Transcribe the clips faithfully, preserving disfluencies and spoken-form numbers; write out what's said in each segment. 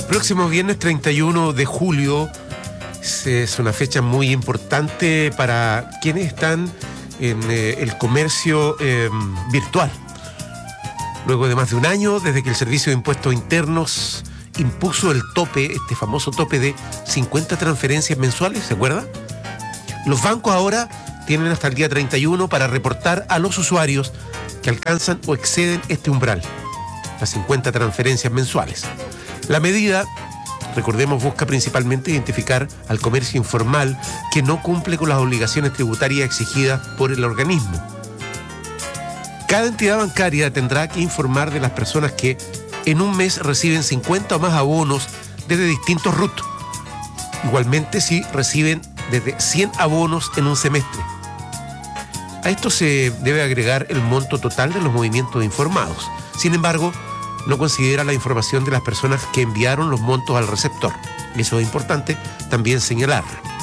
próximo viernes treinta y uno de julio es una fecha muy importante para quienes están en eh, el comercio eh, virtual. Luego de más de un año, desde que el Servicio de Impuestos Internos impuso el tope, este famoso tope de cincuenta transferencias mensuales, ¿se acuerda? Los bancos ahora tienen hasta el día treinta y uno para reportar a los usuarios que alcanzan o exceden este umbral, las cincuenta transferencias mensuales. La medida, recordemos, busca principalmente identificar al comercio informal que no cumple con las obligaciones tributarias exigidas por el organismo. Cada entidad bancaria tendrá que informar de las personas que en un mes reciben cincuenta o más abonos desde distintos R U T. Igualmente si reciben desde cien abonos en un semestre. A esto se debe agregar el monto total de los movimientos informados. Sin embargo, no considera la información de las personas que enviaron los montos al receptor. Eso es importante también señalar.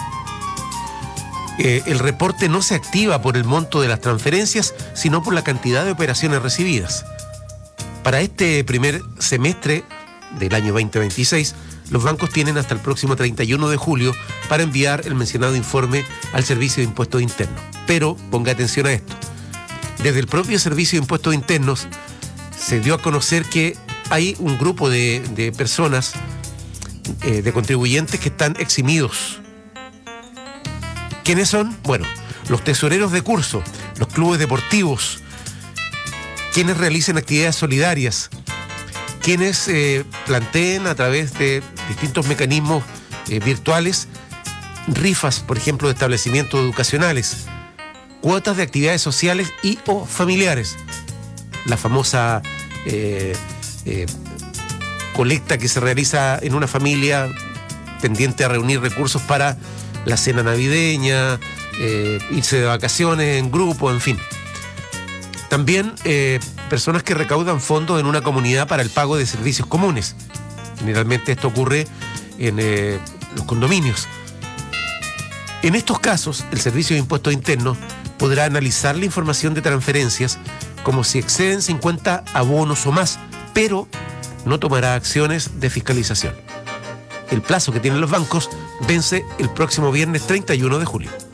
Eh, el reporte no se activa por el monto de las transferencias, sino por la cantidad de operaciones recibidas. Para este primer semestre del año veinte veintiséis, los bancos tienen hasta el próximo treinta y uno de julio para enviar el mencionado informe al Servicio de Impuestos Internos. Pero ponga atención a esto. Desde el propio Servicio de Impuestos Internos se dio a conocer que hay un grupo de, de personas, eh, de contribuyentes que están eximidos. ¿Quiénes son? Bueno, los tesoreros de curso, los clubes deportivos, quienes realicen actividades solidarias, quienes eh, planteen a través de distintos mecanismos eh, virtuales rifas, por ejemplo, de establecimientos educacionales, cuotas de actividades sociales y o familiares. La famosa eh, eh, colecta que se realiza en una familia tendiente a reunir recursos para la cena navideña, eh, irse de vacaciones en grupo, en fin. También eh, personas que recaudan fondos en una comunidad para el pago de servicios comunes. Generalmente esto ocurre en eh, los condominios. En estos casos, el Servicio de Impuestos Internos podrá analizar la información de transferencias como si exceden cincuenta abonos o más, pero no tomará acciones de fiscalización. El plazo que tienen los bancos vence el próximo viernes treinta y uno de julio.